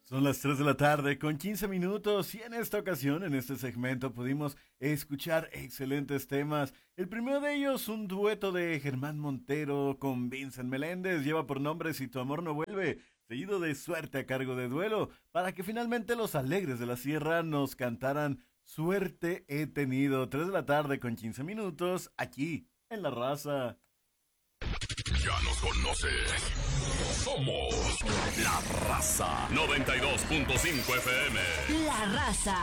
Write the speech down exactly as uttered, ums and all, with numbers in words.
Son las tres de la tarde con quince minutos y en esta ocasión, en este segmento, pudimos escuchar excelentes temas. El primero de ellos, un dueto de Germán Montero con Vincent Meléndez, lleva por nombre Si tu amor no vuelve, seguido de Suerte a cargo de Duelo, para que finalmente los Alegres de la Sierra nos cantaran Suerte he tenido. Tres de la tarde con quince minutos, aquí, en La Raza. Ya nos conoces. Somos La Raza noventa y dos punto cinco F M. La Raza